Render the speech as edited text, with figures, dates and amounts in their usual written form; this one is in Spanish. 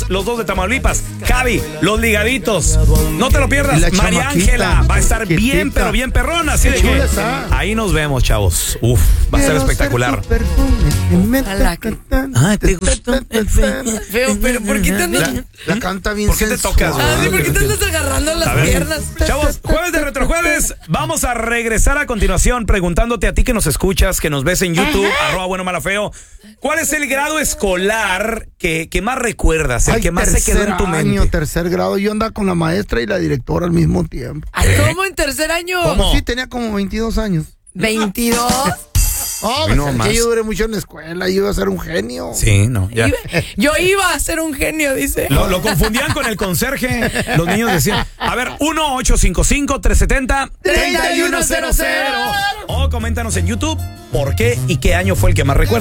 Los dos de Tamaulipas. Javi, los ligaditos. No te lo pierdas. La María chamaquita, Ángela va a estar quietita. bien, pero bien perrona. Así Qué de que chula está. ahí nos vemos, chavos. Uf, va a ser espectacular. Ojalá que- Ay, ¿te gustó el Feo, pero ¿por qué te andas... La canta bien ¿Por qué te sensual. tocas, güey? Ah, sí, ¿por qué te andas agarrando A las ver, piernas? Chavos, jueves de Retrojueves. Vamos a regresar a continuación preguntándote a ti que nos escuchas, que nos ves en YouTube, @buenomalafeo. ¿Cuál es el grado escolar que más recuerdas, el Ay, que más se quedó en tu mente? tercer grado. Yo andaba con la maestra y la directora al mismo tiempo. Ay, ¿cómo en tercer año? ¿Cómo? Sí, tenía como 22 años. 22. Oh, Ay, no pues, más. que yo duré mucho en la escuela, yo iba a ser un genio. Sí, no, ya. Yo iba a ser un genio, dice. Lo confundían con el conserje. Los niños decían, a ver, 1-855-370-3100. O coméntanos en YouTube por qué y qué año fue el que más recuerdas.